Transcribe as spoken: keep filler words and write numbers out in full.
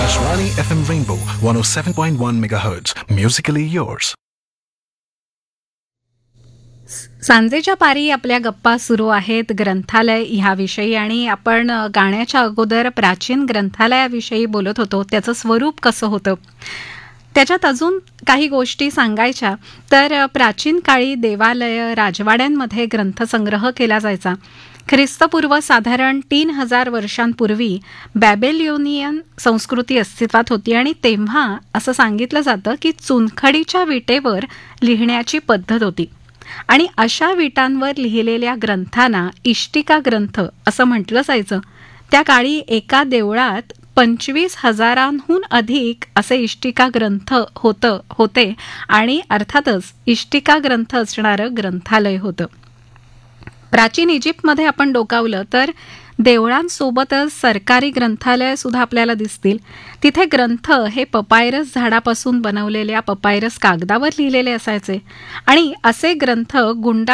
Akashvani F M Rainbow one oh seven point one megahertz. Musically yours. सांजेच्या पारी आपल्या गप्पा सुरू आहेत ग्रंथालय ह्याविषयी आणि आपण गाण्याच्या अगोदर प्राचीन ग्रंथालयाविषयी बोलत होतो. त्याचं स्वरूप कसं होतं त्याच्यात अजून काही गोष्टी सांगायच्या तर प्राचीन काळी देवालय राजवाड्यांमध्ये ग्रंथसंग्रह केला जायचा. ख्रिस्तपूर्व साधारण तीन हजार वर्षांपूर्वी बॅबेलियोनियन संस्कृती अस्तित्वात होती आणि तेव्हा असं सांगितलं जातं की चुनखडीच्या विटेवर लिहिण्याची पद्धत होती आणि अशा विटांवर लिहिलेल्या ग्रंथांना इष्टिका ग्रंथ असं म्हटलं जायचं. त्या काळी एका देवळात पंचवीस हजारांहून अधिक असे इष्टिका ग्रंथ होतं होते आणि अर्थातच इष्टिका ग्रंथ असणारं ग्रंथालय होतं. प्राचीन इजिप्तमध्ये आपण डोकावलं तर देवळांसोबतच सरकारी ग्रंथालय सुद्धा आपल्याला दिसतील. तिथे ग्रंथ हे पपायरस झाडापासून बनवलेल्या पपायरस कागदावर लिहिलेले असायचे आणि असे ग्रंथ गुंडा